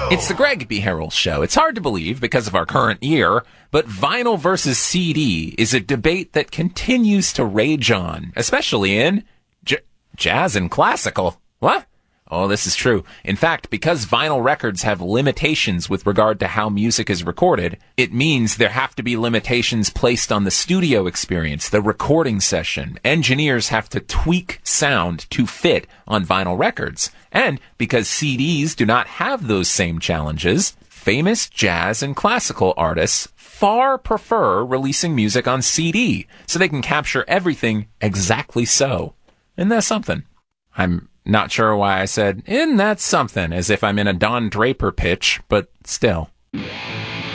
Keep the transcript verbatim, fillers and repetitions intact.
It's the Greg B. Harrell Show. It's hard to believe because of our current year, but vinyl versus C D is a debate that continues to rage on, especially in j- jazz and classical. What? Oh, this is true. In fact, because vinyl records have limitations with regard to how music is recorded, it means there have to be limitations placed on the studio experience, the recording session. Engineers have to tweak sound to fit on vinyl records. And because C Ds do not have those same challenges, famous jazz and classical artists far prefer releasing music on C D so they can capture everything exactly so. Isn't that something? I'm not sure why I said, isn't that something, as if I'm in a Don Draper pitch, but still.